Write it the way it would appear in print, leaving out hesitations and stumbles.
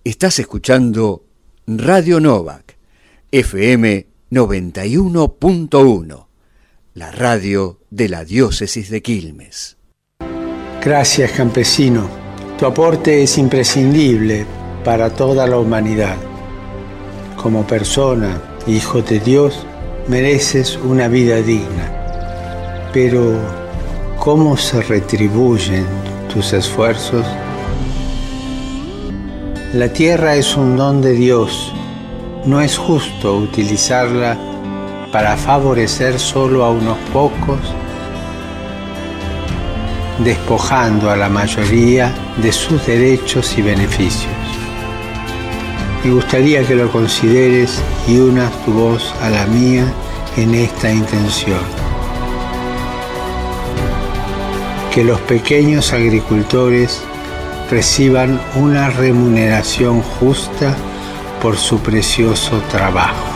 Estás escuchando Radio Novak, FM 91.1, la radio de la diócesis de Quilmes. Gracias, campesino. Tu aporte es imprescindible para toda la humanidad. Como persona, hijo de Dios, mereces una vida digna. Pero, ¿cómo se retribuyen tus esfuerzos? La tierra es un don de Dios. No es justo utilizarla para favorecer solo a unos pocos, despojando a la mayoría de sus derechos y beneficios. Me gustaría que lo consideres y unas tu voz a la mía en esta intención. Que los pequeños agricultores reciban una remuneración justa por su precioso trabajo.